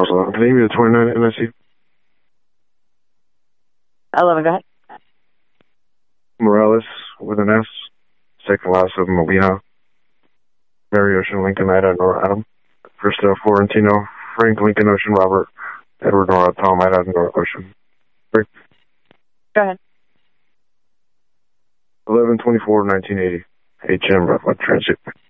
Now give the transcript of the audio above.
Can you give me the 29 NIC? 11, go ahead. Morales with an S. Second last of Molina. Mary Ocean, Lincoln, Ida, Nora, Adam. First, Florentino, Frank, Lincoln, Ocean, Robert, Edward, Nora, Tom, Ida, Nora, Ocean. Break. Go ahead. 11/24/1980. HM, Rough Transit.